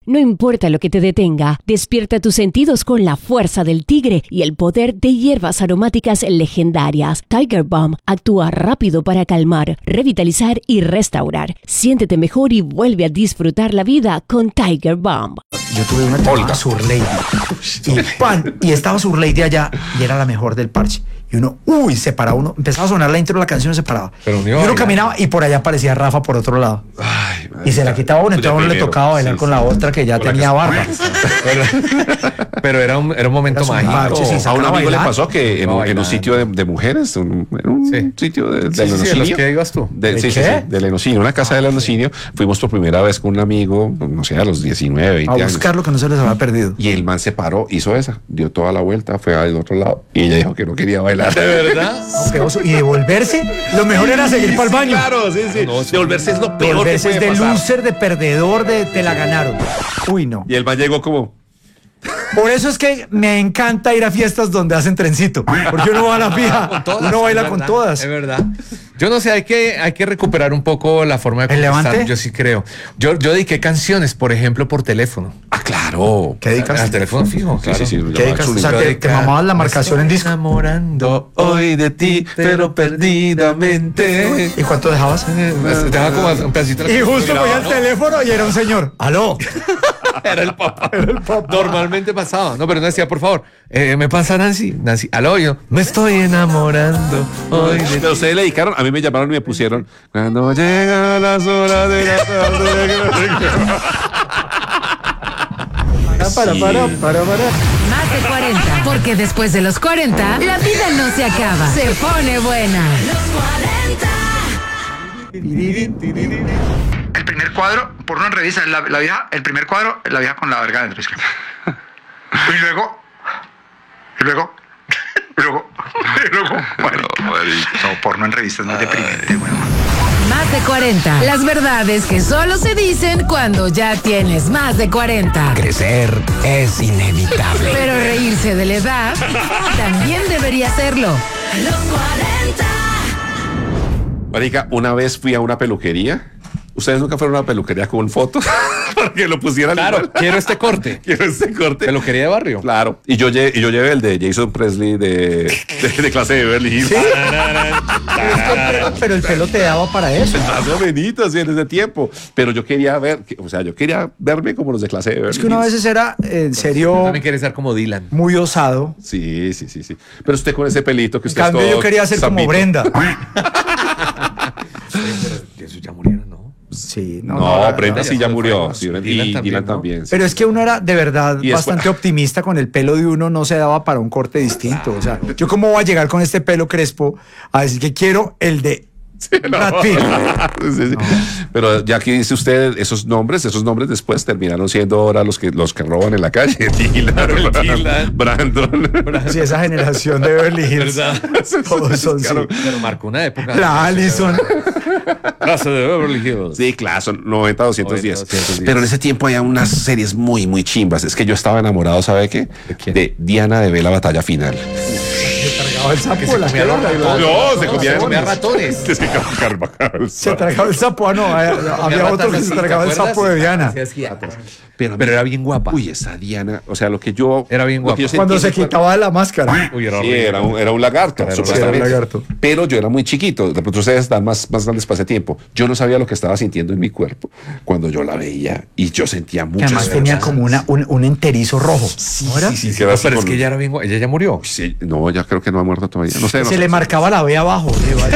No importa lo que te detenga, despierta tus sentidos con la fuerza del tigre y el poder de hierbas aromáticas legendarias. Tiger Balm actúa rápido para calmar, revitalizar y restaurar. Siéntete mejor y vuelve a disfrutar la vida con Tiger Balm. Yo tuve una llamada Surlady y estaba Surlady allá y era la mejor del parche. Y uno, se paraba uno, empezaba a sonar la intro de la canción y se paraba. Pero y uno caminaba y por allá aparecía Rafa por otro lado. Ay, y se la quitaba uno, entonces a uno le tocaba bailar con la otra que ya tenía barba. Pero era un momento mágico. A un amigo le pasó que en un sitio de mujeres, en un sitio del Lenocinio. ¿Los que digas tú? Del Lenocinio, una casa del Lenocinio. Fuimos por primera vez con un amigo, no sé, a los 19, 20 años. A buscar lo que no se les había perdido. Y el man se paró, hizo esa, dio toda la vuelta, fue al otro lado y ella dijo que no quería bailar. ¿De verdad? Y devolverse, lo mejor era seguir para el baño. Claro, sí. No, devolverse es lo peor devolverse que es de puede pasar. loser, de perdedor, de te la ganaron. No. Y el man llegó como... Por eso es que me encanta ir a fiestas donde hacen trencito, porque uno va a la fija, uno baila con todas. Es verdad. Yo no sé, hay que recuperar un poco la forma de ¿El Levante? Yo sí creo. Yo dediqué canciones, por ejemplo, por teléfono. Ah, claro. ¿Qué dedicas? Al teléfono fijo, claro. Sí. ¿Qué dedicas? O sea, que mamabas la marcación en disco. Enamorando hoy de ti, pero perdidamente. ¿Y cuánto dejabas? Dejaba como un pedacito. Y justo voy al teléfono y era un señor. ¡Aló! Era el papá. Normalmente pasaba. No, pero no decía, por favor, me pasa Nancy. Nancy, aló, yo me estoy enamorando hoy de ti. Pero ustedes le dedicaron, a mí me llamaron y me pusieron cuando llegan las horas de la tarde. Para. Más de 40, porque después de los 40, la vida no se acaba, se pone buena. El primer cuadro, por una revista, la vieja, el primer cuadro, la vieja con la verga dentro. Y luego, bueno, no, porno en revistas no es deprimente, bueno. Más de 40, las verdades que solo se dicen cuando ya tienes más de 40. Crecer es inevitable. Pero reírse de la edad también debería serlo. Los 40. Marica, una vez fui a una peluquería. ¿Ustedes nunca fueron a una peluquería con fotos? Para que lo pusieran. Claro, igual. quiero este corte. Peluquería de barrio. Claro. Y yo llevé el de Jason Presley de clase de Beverly Hills. ¿Sí? Pero el pelo te daba para eso. Más o menos, en ese tiempo. Pero yo quería verme como los de clase de Beverly Hills. Es que uno a veces era, en serio, También quiere ser como Dylan. muy osado. Sí. Pero usted con ese pelito que En usted cambio, yo quería ser como Brenda. Eso ya murieron, ¿no? Sí, No, Brenda sí ya murió. Sí, Y Dylan ¿no? también. Sí. Pero es que uno era de verdad Y bastante optimista con el pelo de uno, no se daba para un corte distinto. O sea, yo cómo voy a llegar con este pelo crespo a decir que quiero el de Brad Pitt. Sí. Pero ya que dice usted esos nombres después terminaron siendo ahora los que roban en la calle. Dylan, Brandon. Sí, esa generación de Beverly Hills. ¿Verdad? Todos son, sí. Pero marcó una época. La Allison. Casa de Beverly Hills. Sí, claro, son 90, 210. 210. Pero en ese tiempo había unas series muy, muy chimbas. Es que yo estaba enamorado, ¿sabe qué? ¿De quién? De Diana de Bella Batalla Final. Se tragaba el sapo, la comía cara. No, se comía ratones. Se tragaba el sapo, no, había otro que se tragaba el sapo de Diana. Pero era bien guapa. Uy, esa Diana, o sea, lo que yo... Era bien lo que yo guapa. Cuando sentí se quitaba la máscara. Uy, era Sí, horrible. era un lagarto, Era un supuestamente. lagarto. Pero yo era muy chiquito. De pronto ustedes están más grandes para ese tiempo. Yo no sabía lo que estaba sintiendo en mi cuerpo cuando yo la veía y yo sentía Que muchas además cosas. tenía como un enterizo rojo. ¿No era? Sí, Pero así es con- que ella era bien guapa. Ella ya murió. Sí, no, ya creo que no ha muerto todavía. No sé. No Se sé. le marcaba la B abajo.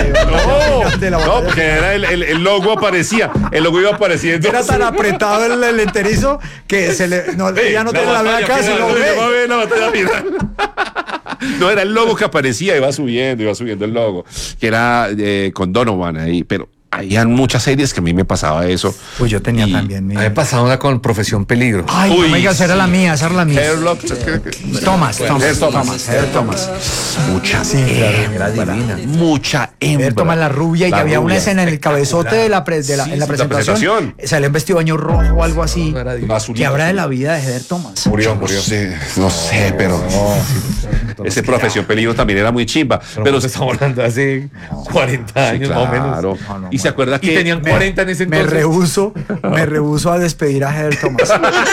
No, porque era el logo aparecía. El logo iba apareciendo. Era tan apretado el enterizo que ella no tenía la B acá, sino B. La batalla final. No, era el logo que aparecía, iba subiendo el logo, que era con Donovan ahí, pero habían muchas series que a mí me pasaba eso. Pues yo tenía Y- también. A mí me pasaba una con Profesión Peligro. Ay, Uy, no me digas, era la mía, esa era la mía. Hairlock, Thomas. Heather Thomas. Mucha Sí, claro. Era divina. mucha hembra. Ver Thomas la rubia y La había una rubia. escena en el cabezote de la en la presentación. Salía un vestido baño rojo o algo así. No era divina. ¿Qué habrá de la vida de Heather Thomas? Murió. No sé, pero ese Profesión Peligro también era muy chimba. Pero estamos hablando de hace 40 años más o menos. claro. No, Y se acuerda Y que tenían 40 en ese Me entonces. rehuso a despedir a Heather Thomas.